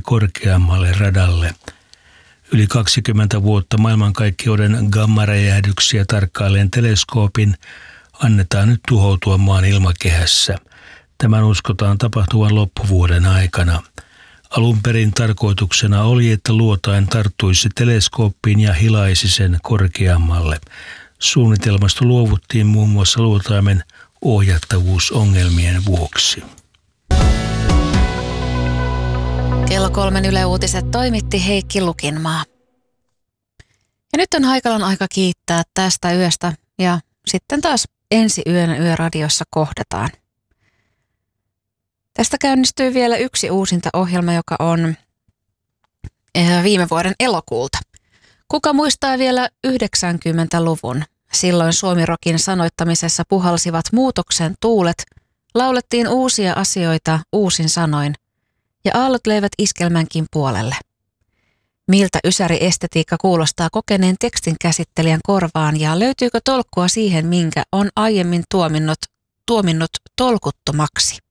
korkeammalle radalle. Yli 20 vuotta maailmankaikkeuden gammaräjähdyksiä tarkkailleen teleskoopin annetaan nyt tuhoutua maan ilmakehässä. Tämän uskotaan tapahtuvan loppuvuoden aikana. Alun perin tarkoituksena oli, että luotain tarttuisi teleskooppiin ja hilaisi sen korkeammalle. Suunnitelmasta luovuttiin muun muassa luotaimen ohjattavuusongelmien vuoksi. Kello 3 Yle Uutiset toimitti Heikki Lukinmaa. Ja nyt on Haikalan aika kiittää tästä yöstä ja sitten taas ensi yönä Yöradiossa kohdataan. Tästä käynnistyy vielä yksi uusinta ohjelma, joka on viime vuoden elokuulta. Kuka muistaa vielä 90-luvun? Silloin Suomi-rokin sanoittamisessa puhalsivat muutoksen tuulet, laulettiin uusia asioita uusin sanoin ja aallot leivät iskelmänkin puolelle. Miltä ysäriestetiikka kuulostaa kokeneen tekstin käsittelijän korvaan ja löytyykö tolkkua siihen, minkä on aiemmin tuominnut tolkuttomaksi?